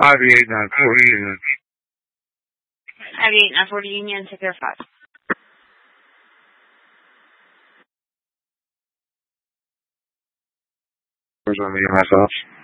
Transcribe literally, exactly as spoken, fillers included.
Ivy eight nine forty Union. Ivy eight nine forty Union, take care five. Where's on the E M S ops?